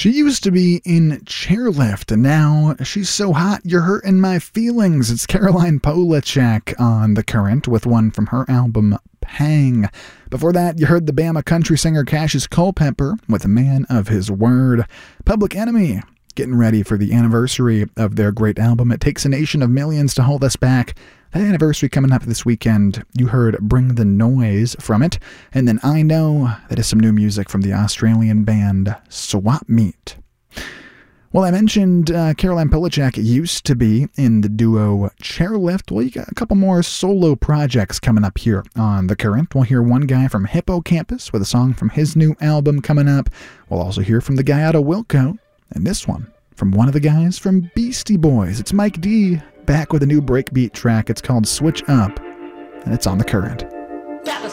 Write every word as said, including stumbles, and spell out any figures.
She used to be in Chairlift, and now she's so hot you're hurting my feelings. It's Caroline Polachek on The Current with one from her album Pang. Before that, you heard the Bama country singer Cassius Culpepper with A Man of His Word. Public Enemy, getting ready for the anniversary of their great album It Takes a Nation of Millions to Hold Us Back. That anniversary coming up this weekend. You heard Bring the Noise from it. And then I Know, that is some new music from the Australian band Swap Meet. Well, I mentioned uh, Caroline Polachek used to be in the duo Chairlift. Well, you got a couple more solo projects coming up here on The Current. We'll hear one guy from Hippocampus with a song from his new album coming up. We'll also hear from the guy out of Wilco. And this one from one of the guys from Beastie Boys. It's Mike D, back with a new breakbeat track. It's called Switch Up, and it's on The Current. Got